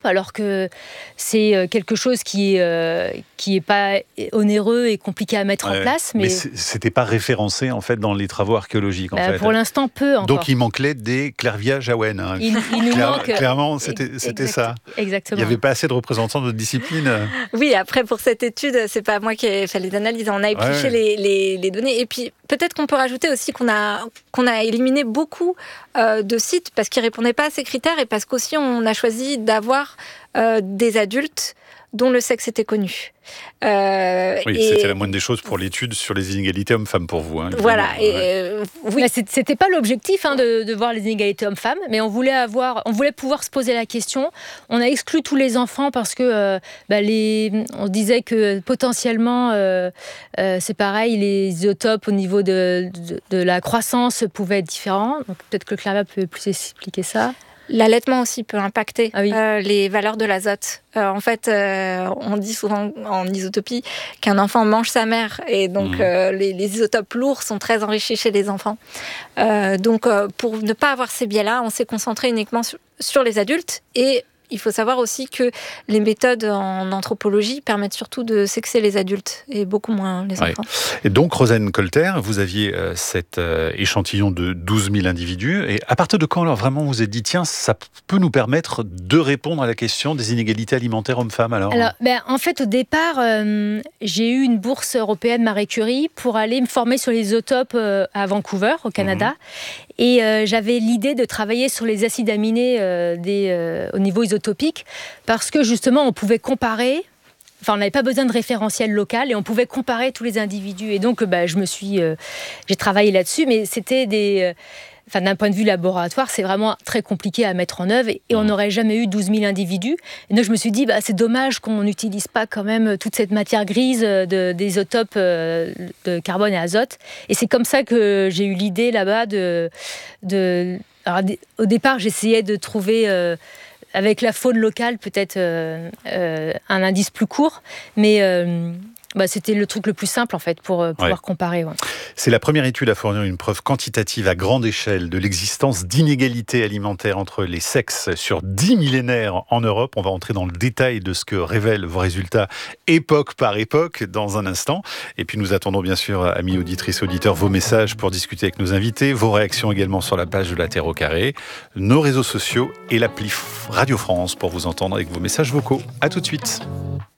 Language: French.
alors que c'est quelque chose qui est pas onéreux et compliqué à mettre en place. Mais c'était pas référencé en fait dans les travaux archéologiques. En fait. Pour l'instant, peu encore. Donc il manquait des Clervia Jawen. Hein. Il nous manque. Clairement, c'était ça. Exactement. Il n'y avait pas assez de représentants de discipline. Oui, après pour cette étude, c'est pas moi qui ai fait les analyses. On a épluché les données. Et puis peut-être qu'on peut rajouter aussi qu'on a éliminé beaucoup de sites parce qu'ils répondaient pas à ces critères et parce qu'aussi on a choisi d'avoir des adultes dont le sexe était connu. C'était la moindre des choses pour l'étude sur les inégalités hommes-femmes pour vous. Hein, voilà. C'était pas l'objectif de voir les inégalités hommes-femmes, mais on voulait pouvoir se poser la question. On a exclu tous les enfants parce que on disait que potentiellement, c'est pareil, les isotopes au niveau de la croissance pouvaient être différents. Donc peut-être que Clara peut plus expliquer ça. L'allaitement aussi peut impacter les valeurs de l'azote. En fait, on dit souvent en isotopie qu'un enfant mange sa mère. Et donc, les isotopes lourds sont très enrichis chez les enfants. Donc, pour ne pas avoir ces biais-là, on s'est concentré uniquement sur les adultes. Et il faut savoir aussi que les méthodes en anthropologie permettent surtout de sexer les adultes et beaucoup moins les enfants. Et donc, Rosen Colter, vous aviez cet échantillon de 12 000 individus. Et à partir de quand, alors, vraiment, vous vous êtes dit, tiens, ça peut nous permettre de répondre à la question des inégalités alimentaires hommes-femmes alors en fait, au départ, j'ai eu une bourse européenne Marie Curie pour aller me former sur les isotopes à Vancouver, au Canada. Et j'avais l'idée de travailler sur les acides aminés au niveau isotopique parce que justement, on pouvait comparer. Enfin, on n'avait pas besoin de référentiel local et on pouvait comparer tous les individus. Et donc, j'ai travaillé là-dessus, mais c'était d'un point de vue laboratoire, c'est vraiment très compliqué à mettre en œuvre et on n'aurait jamais eu 12 000 individus. Et donc, je me suis dit, c'est dommage qu'on n'utilise pas quand même toute cette matière grise des isotopes de carbone et azote. Et c'est comme ça que j'ai eu l'idée là-bas Alors, au départ, j'essayais de trouver... avec la faune locale, peut-être un indice plus court, mais c'était le truc le plus simple en fait pour pouvoir comparer. Ouais. C'est la première étude à fournir une preuve quantitative à grande échelle de l'existence d'inégalités alimentaires entre les sexes sur 10 millénaires en Europe. On va entrer dans le détail de ce que révèlent vos résultats époque par époque dans un instant. Et puis nous attendons bien sûr, amis auditrices, auditeurs, vos messages pour discuter avec nos invités, vos réactions également sur la page de la Terre au carré, nos réseaux sociaux et l'appli Radio France pour vous entendre avec vos messages vocaux. À tout de suite.